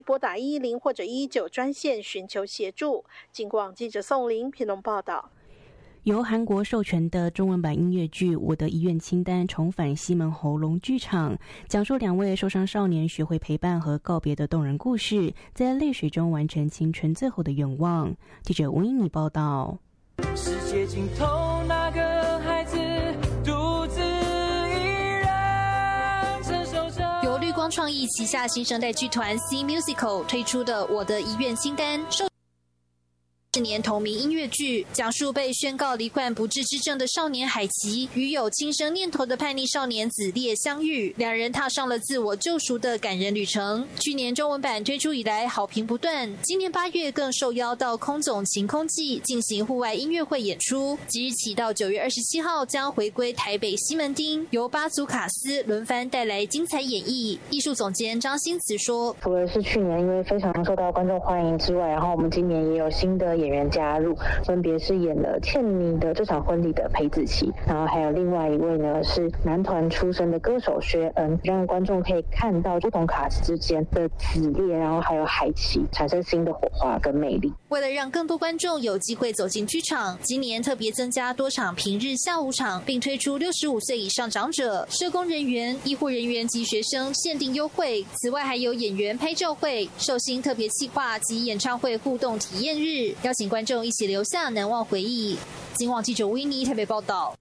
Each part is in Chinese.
拨打110或者119专线寻求协助。警广记者宋玲评论报道。 由韩国授权的中文版音乐剧《我的遗愿清单》重返西门侯龙剧场，讲述2位受伤少年学会陪伴和告别的动人故事，在泪水中完成青春最后的愿望。记者吴英妮报道。 世界尽头那个孩子独自一人承受着。 由绿光创意旗下新生代剧团 C Musical 推出的《我的遗愿清单》10年同名音乐剧，讲述被宣告罹患不治之症的少年海琪与有轻生念头的叛逆少年子烈相遇，两人踏上了自我救赎的感人旅程。去年中文版推出以来好评不断，今年8月更受邀到空总晴空季进行户外音乐会演出，即日起到9月27号将回归台北西门町，由8组卡司轮番带来精彩演绎。艺术总监张新慈说， 除了是去年因为非常受到观众欢迎之外，然后我们今年也有新的演员加入，分别是演了倩妮的这场婚礼的裴子琪，然后还有另外一位呢是男团出身的歌手薛恩，让观众可以看到不同卡司之间的子烈，然后还有海琪产生新的火花跟魅力。 为了让更多观众有机会走进剧场，今年特别增加多场平日下午场，并推出65岁以上长者、社工人员、医护人员及学生限定优惠。此外还有演员拍照会、寿星特别企划及演唱会互动体验日，邀请观众一起留下难忘回忆。警广记者维尼台北报道。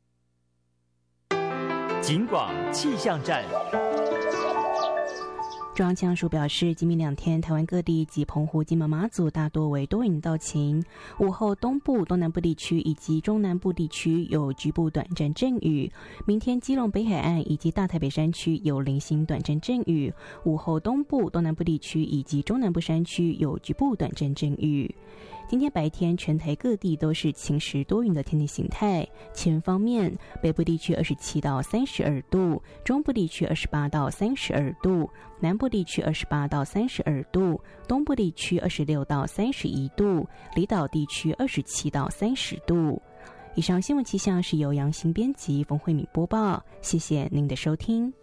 警广气象站。 中央气象署表示，今明2天，台湾各地及澎湖、金门、马祖大多为多云到晴，午后东部、东南部地区以及中南部地区有局部短暂阵雨。明天基隆北海岸以及大台北山区有零星短暂阵雨，午后东部、东南部地区以及中南部山区有局部短暂阵雨。今天白天全台各地都是晴时多云的天气形态。气温方面，北部地区27到32度，中部地区28到32度，南部地区28到32度，东部地区26到31度，离岛地区27到30度。以上新闻气象是由杨行编辑冯慧敏播报，谢谢您的收听。